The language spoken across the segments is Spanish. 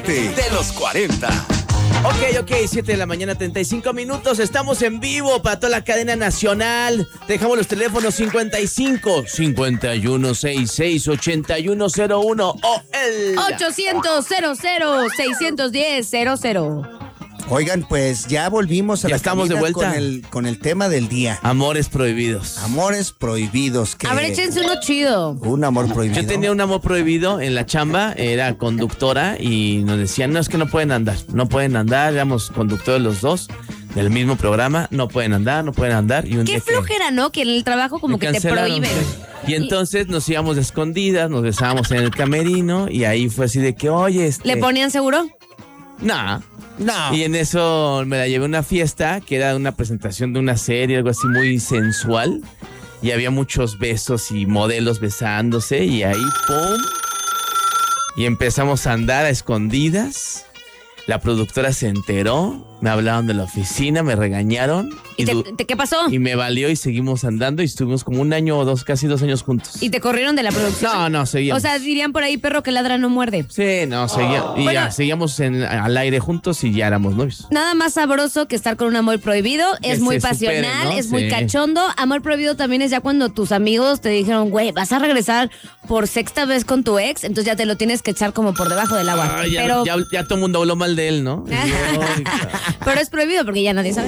Debate de los 40. Ok, 7 de la mañana, 35 minutos. Estamos en vivo para toda la cadena nacional. Dejamos los teléfonos 55 5166 8101 o el 800 00 610 00. Oigan, pues ya volvimos a Ya la estamos de cabina vuelta con el tema del día. Amores prohibidos. Amores prohibidos. A ver, échense uno chido. Un amor prohibido. Yo tenía un amor prohibido en la chamba, era conductora y nos decían, no, es que no pueden andar, éramos conductores los dos del mismo programa, no pueden andar. Y un Qué día flojera, ¿no? Que en el trabajo como que te prohíben. Y entonces nos íbamos de escondidas, nos besábamos en el camerino y ahí fue así de que, oye, ¿Le ponían seguro? No. Y en eso me la llevé a una fiesta que era una presentación de una serie, algo así muy sensual. Y había muchos besos y modelos besándose y ahí, ¡pum! Y empezamos a andar a escondidas. La productora se enteró, me hablaron de la oficina, me regañaron. ¿Y qué pasó? Y me valió y seguimos andando y estuvimos como un año o dos, casi 2 años juntos. ¿Y te corrieron de la producción? No, seguíamos. O sea, dirían por ahí, perro que ladra no muerde. Sí, no, seguíamos. Y ya, seguíamos al aire juntos y ya éramos novios. Nada más sabroso que estar con un amor prohibido. Es muy pasional, supere, ¿no? es muy cachondo. Amor prohibido también es ya cuando tus amigos te dijeron, güey, vas a regresar por 6ª vez con tu ex, entonces ya te lo tienes que echar como por debajo del agua. Pero ya todo el mundo habló mal de él, ¿no? pero es prohibido porque ya nadie sabe.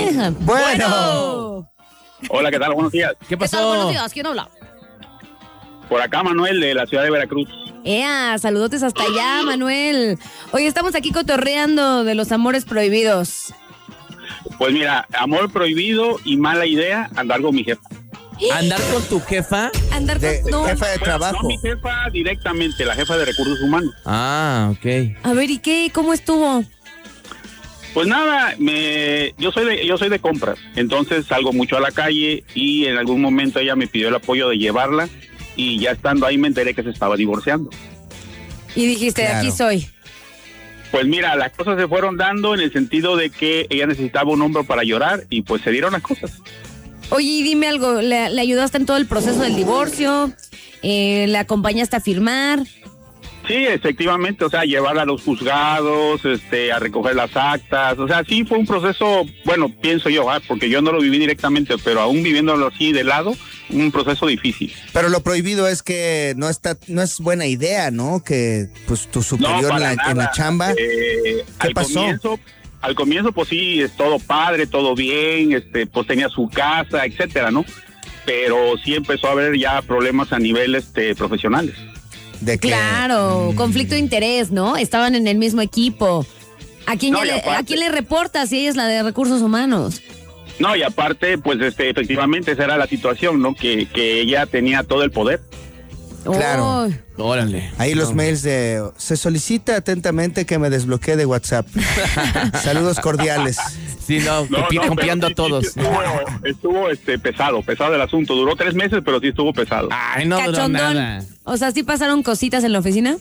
Bueno. Hola, ¿qué tal? Buenos días. ¿Qué pasó? ¿Qué tal? Buenos días, ¿quién habla? Por acá Manuel, de la ciudad de Veracruz. Saludotes hasta allá, Manuel. Hoy estamos aquí cotorreando de los amores prohibidos. Pues mira, amor prohibido y mala idea, andar con mi jefa. ¿Andar con tu jefa? No. Jefa de trabajo. No mi jefa directamente, la jefa de recursos humanos. Ah, ok. A ver, ¿y qué? ¿Cómo estuvo? Pues nada, yo soy de compras, entonces salgo mucho a la calle y en algún momento ella me pidió el apoyo de llevarla y ya estando ahí me enteré que se estaba divorciando. Y dijiste, Claro. aquí soy. Pues mira, las cosas se fueron dando en el sentido de que ella necesitaba un hombro para llorar y pues se dieron las cosas. Oye, y dime algo, ¿le ayudaste en todo el proceso del divorcio? ¿Le acompañaste a firmar? Sí, efectivamente, o sea, llevarla a los juzgados, a recoger las actas, o sea, sí fue un proceso, bueno, pienso yo, porque yo no lo viví directamente, pero aún viviéndolo así de lado, un proceso difícil. Pero lo prohibido es que no es buena idea, ¿no? Que pues tu superior en la chamba. ¿Qué pasó? Al comienzo, pues sí, es todo padre, todo bien, pues tenía su casa, etcétera, ¿no? Pero sí empezó a haber ya problemas a nivel profesionales. ¿De qué? Claro, conflicto de interés, ¿no? Estaban en el mismo equipo. ¿A quién le reportas si ella es la de recursos humanos? No, y aparte, pues efectivamente esa era la situación, ¿no? Que ella tenía todo el poder. Claro. Oh. Órale. Ahí los mails de se solicita atentamente que me desbloquee de WhatsApp. Saludos cordiales. Sí, copiando a todos. Estuvo pesado el asunto. Duró 3 meses, pero sí estuvo pesado. Ay, no duró Cachondón. nada. O sea, ¿sí pasaron cositas en la oficina?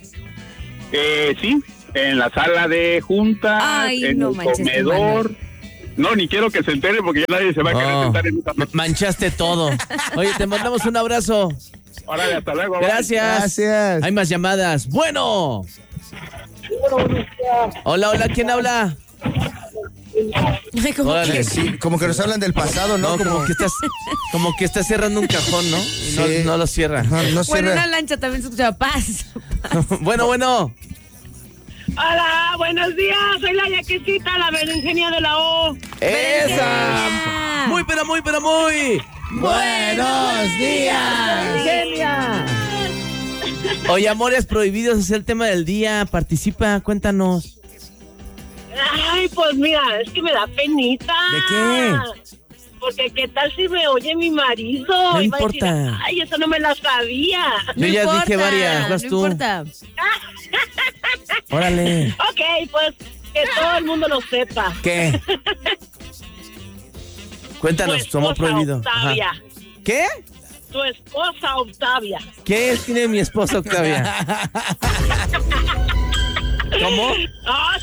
Sí, en la sala de juntas, Ay, en no el manches, comedor. No, ni quiero que se entere porque ya nadie se va a querer sentar en esta mesa. Manchaste todo. Oye, te mandamos un abrazo. Órale, hasta luego. Bye. Gracias. Hay más llamadas. Bueno. Hola, ¿quién habla? Ay, ¿cómo Órale. que? Sí, como que nos hablan del pasado, ¿no? Como que estás cerrando un cajón, ¿no? Y no lo cierra. No Bueno, cierra. una lancha también se escuchaba paz. Bueno. Hola, buenos días, soy la Yaquecita, la berenjena de la O. ¡Esa! Muy. ¡Buenos días! ¡Genia! Oye, amores prohibidos es el tema del día. Participa, cuéntanos. Ay, pues mira, es que me da penita. ¿De qué? Porque qué tal si me oye mi marido. No Iba a importa. decir, ay, eso no me la sabía. Yo ya dije varias, vas no tú. importa. Órale. Ok, pues que todo el mundo lo sepa. ¿Qué? Cuéntanos, tu amor esposa prohibido. Octavia. Ajá. ¿Qué? Tu esposa Octavia. ¿Qué tiene mi esposa Octavia? ¿Cómo? Ah,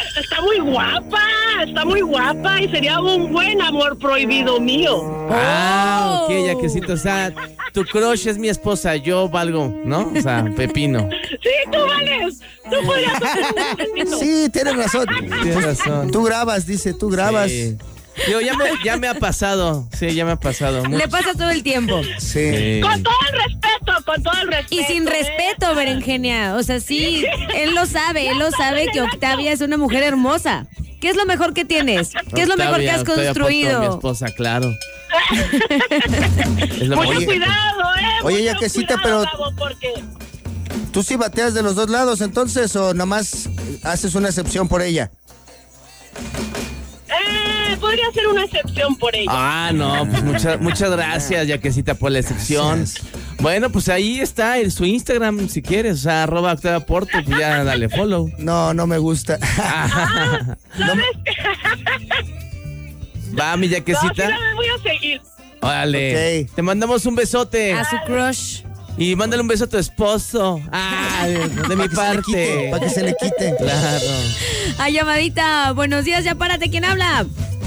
está muy guapa y sería un buen amor prohibido mío. Ah, ok, Yaquecito, o sea, tu crush es mi esposa, yo valgo, ¿no? O sea, pepino. Sí, tú vales. Tú podrías hacer un pepino. Sí, tienes razón. Tienes razón. Tú grabas, dice, tú grabas. Sí. Digo, ya me ha pasado. Sí, ya me ha pasado. Le pasa todo el tiempo. Sí. Sí. Con todo el respeto. Y sin respeto, Berenjenia. O sea, sí, él lo sabe que Octavia es una mujer hermosa. ¿Qué es lo mejor que tienes? ¿Qué es lo mejor que has Octavia Porto, mi construido? esposa, claro. Es lo Mucho mejor. cuidado, Oye, mucho Yaquecita, cuidado, pero- Gabo, porque... ¿Tú sí bateas de los dos lados entonces o nomás haces una excepción por ella? Podría ser una excepción por ella. Ah, no, pues muchas gracias, Yaquecita, por la excepción. Gracias. Bueno, pues ahí está su Instagram, si quieres, o sea, @Octavia Porto, pues ya dale follow. No, no me gusta. ¿Sabes? Va, mi No, sí, Yaquecita. no me voy a seguir. Órale. Ok. Te mandamos un besote. A su crush. Y mándale un beso a tu esposo. Ah, de mi parte. Para que se le quite. Claro. Ay, llamadita. Buenos días, ya párate. ¿Quién habla?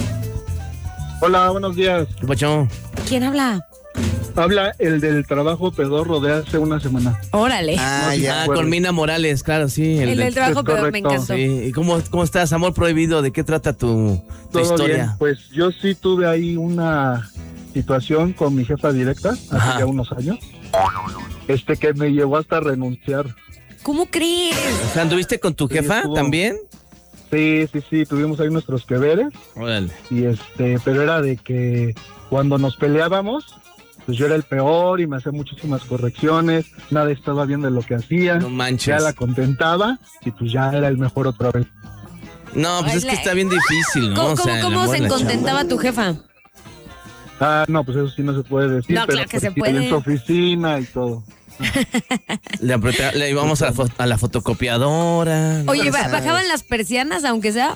Hola, buenos días. ¿Qué pacho? ¿Quién habla? Habla el del trabajo pedorro de hace una semana. Órale. Ah, ya. Ah, con Mina Morales, claro, sí. el del trabajo, es pero me correcto. encantó. Sí. ¿Y cómo estás? Amor prohibido, ¿de qué trata tu Todo historia? bien. Pues yo sí tuve ahí una situación con mi jefa directa hace Ajá. ya unos años. Que me llevó hasta renunciar. ¿Cómo crees? O sea, ¿anduviste con tu Sí, jefa estuvo. también? Sí, tuvimos ahí nuestros que veres Órale. y pero era de que cuando nos peleábamos, pues yo era el peor y me hacía muchísimas correcciones, nada estaba bien de lo que hacía. No manches. Ya la contentaba y pues ya era el mejor otra vez. No, pues es que Ay, está bien difícil, ¿no? ¿Cómo, O sea, el cómo amor se en la contentaba tu jefa? Ah, no, pues eso sí no se puede decir, No, pero claro que se pues, sí, puede. en su oficina y todo. chamba. Le íbamos a la fotocopiadora. Oye, sabes. ¿bajaban las persianas aunque sea?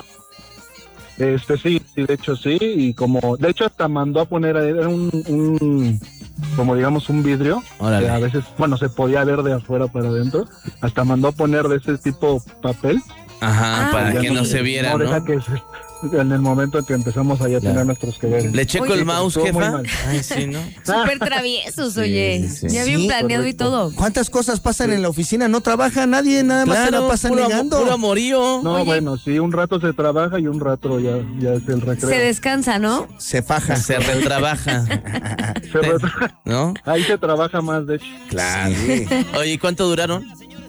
Sí, de hecho sí, y de hecho hasta mandó a poner, era como digamos un vidrio, Órale. que a veces, se podía ver de afuera para adentro, hasta mandó a poner de ese tipo papel. Ajá, Ah, para Ya que no se viera, ¿no? deja que en el momento en que empezamos allá a Claro. tener nuestros que ver. ¿Le checo Oye, el mouse, estuvo muy jefa? mal. Ay, sí, ¿no? Súper traviesos, oye. sí. Ya bien Sí, planeado correcto. y todo. ¿Cuántas cosas pasan en la oficina? No trabaja nadie, nada más se la pasan puro, ligando. puro amorío. No, Oye. bueno, sí, un rato se trabaja y un rato ya es el recreo. Se descansa, ¿no? Se faja. Se retrabaja, ¿no? Ahí se trabaja más, de hecho. Claro. Oye, ¿y cuánto duraron?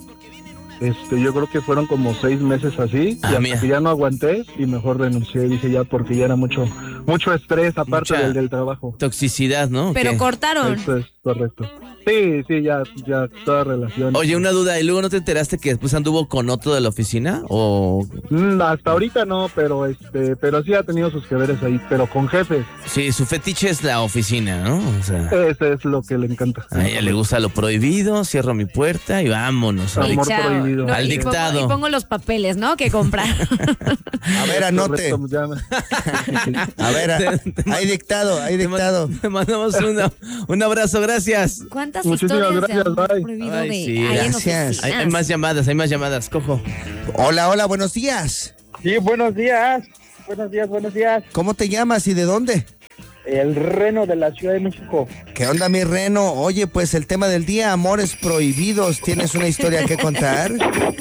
Yo creo que fueron como 6 meses así, Ah, y hasta mira. que ya no aguanté y mejor renuncié, dije ya, porque ya era mucho estrés aparte Mucha- del trabajo. Toxicidad, ¿no? Pero ¿Qué? cortaron. Eso es correcto. Sí, ya toda relación. Oye, una duda, ¿y luego no te enteraste que después anduvo con otro de la oficina? ¿O Hasta ahorita no, pero sí ha tenido sus que veres ahí, pero con jefes. sí, su fetiche es la oficina, ¿no? O sea, Ese es lo que le encanta. a ella le gusta lo prohibido, cierro mi puerta y vámonos. Amor Y chao. prohibido. Al y pongo- dictado. Y pongo los papeles, ¿no? Que comprar. A ver, anote. Correcto, ya. A ver, hay dictado, hay dictado. Te mandamos un abrazo, gracias. ¿Cuántas Muchísimas historias gracias, de amor bye. prohibido Ay, de sí, hay en gracias. oficinas? Hay más llamadas, cojo. Hola, buenos días. Sí, buenos días. Buenos días. ¿Cómo te llamas y de dónde? El Reno de la Ciudad de México. ¿Qué onda, mi Reno? Oye, pues el tema del día, amores prohibidos. ¿Tienes una historia que contar?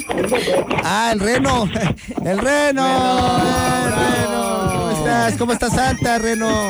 Ah, el Reno. El Reno. El Reno. ¿Cómo estás? ¿Cómo estás, Santa, Reno?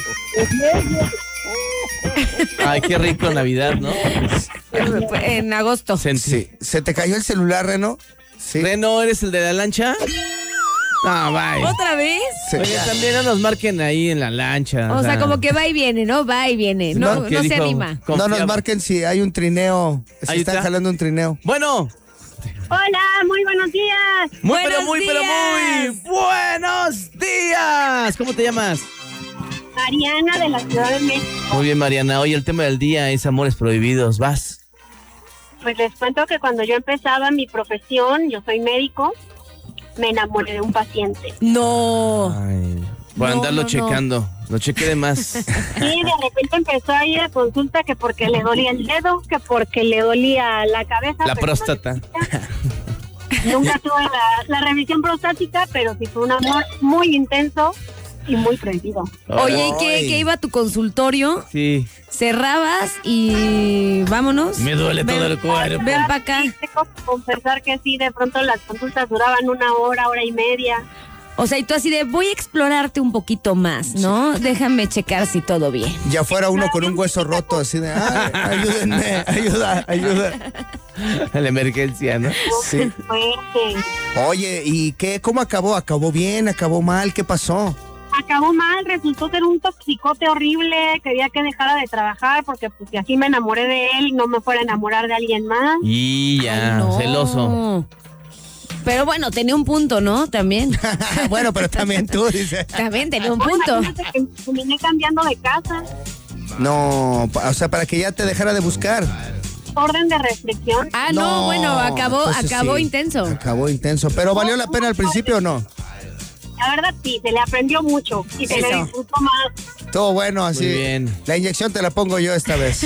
Ay, qué rico Navidad, ¿no? En agosto. Sí. ¿Se te cayó el celular, Reno? Sí. Reno, ¿eres el de la lancha? No, bye. ¿Otra vez? Se- Oye, también no nos marquen ahí en la lancha. O sea, como que va y viene, ¿no? Va y viene. No, ¿qué no se dijo? anima. No Confiaba. nos marquen si hay un trineo. Se Ahí están está. jalando un trineo. Bueno, Hola, muy buenos días. Buenos muy días. buenos días. ¿Cómo te llamas? Mariana de la Ciudad de México. Muy bien, Mariana. Hoy el tema del día es amores prohibidos. ¿Vas? Pues les cuento que cuando yo empezaba mi profesión, yo soy médico, me enamoré de un paciente. No. Ay, por No, andarlo no. checando. Lo chequé de más. Y de repente empezó a ir a consulta que porque le dolía el dedo, que porque le dolía la cabeza. La pero próstata. Nunca tuve la revisión prostática, pero sí fue un amor muy intenso y muy prohibido. Oye, ¿y Ay. qué iba a tu consultorio? Sí. cerrabas y vámonos. Me duele todo el cuerpo. Ven para acá. Sí, tengo que confesar que sí, de pronto las consultas duraban 1 hora, 1:30. O sea, y tú así de, voy a explorarte un poquito más, ¿no? Déjame checar si todo bien. Ya fuera uno con un hueso roto, así de, ay, ayúdenme, ayuda. La emergencia, ¿no? Sí. Oye, ¿y qué? ¿Cómo acabó? ¿Acabó bien? ¿Acabó mal? ¿Qué pasó? Acabó mal, resultó ser un toxicote horrible, quería que dejara de trabajar porque pues así me enamoré de él y no me fuera a enamorar de alguien más. Y ya, Ay, no. celoso. Pero bueno, tenía un punto, ¿no? También. Bueno, pero también tú, dice. También tenía un punto. Imagínate que terminé cambiando de casa. No, o sea, para que ya te dejara de buscar. Orden de restricción. Ah, no, bueno, acabó entonces sí, intenso. Acabó intenso. ¿Pero valió la pena al principio o no? La verdad sí, se le aprendió mucho y se le Eso. disfrutó más. Todo bueno, así. Muy bien. La inyección te la pongo yo esta vez.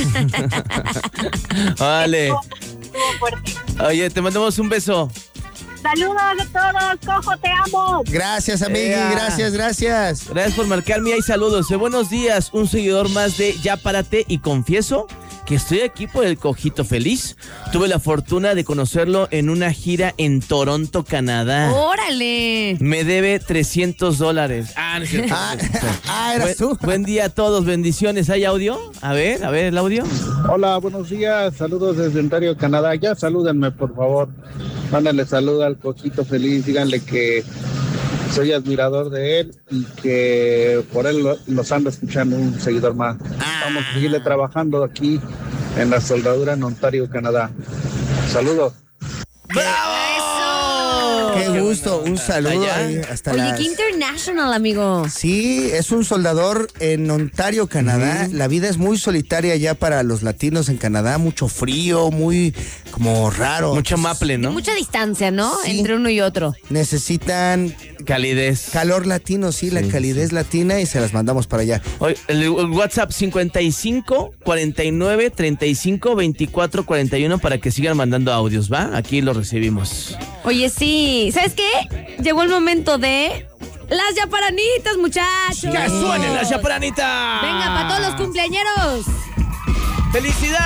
Vale. Estuvo fuerte. Oye, te mandamos un beso. Saludos a todos, Cojo, te amo. Gracias, amigui, gracias. Gracias por marcarme. Hay saludos. Buenos días. Un seguidor más de Ya Párate y confieso que estoy aquí por el Cojito Feliz. Tuve la fortuna de conocerlo en una gira en Toronto, Canadá. ¡Órale! Me debe $300. Ah, no es cierto. Eras tú. Buen día a todos. Bendiciones. ¿Hay audio? A ver el audio. Hola, buenos días. Saludos desde Ontario, Canadá. Ya salúdenme, por favor. Mándale saludo al Cojito Feliz. Díganle que soy admirador de él y que por él los ando escuchando un seguidor más. Vamos a seguirle trabajando aquí en la soldadura en Ontario, Canadá. Saludos. Qué gusto, un saludo Allá. ahí hasta Oye, las... qué international, amigo. Sí, es un soldador en Ontario, Canadá. La vida es muy solitaria ya para los latinos en Canadá. Mucho frío, muy como raro. Mucho maple, ¿no? Mucha distancia, ¿no? Sí. Entre uno y otro. Necesitan Calidez. calor latino, sí, la calidez latina y se las mandamos para allá. Oye, el WhatsApp 55 49 35 24 41 para que sigan mandando audios, ¿va? Aquí lo recibimos. Oye, sí. ¿Sabes qué? Llegó el momento de las yaparanitas, muchachos. ¡Que suenen las chaparanitas! Venga, para todos los cumpleañeros. ¡Felicidades!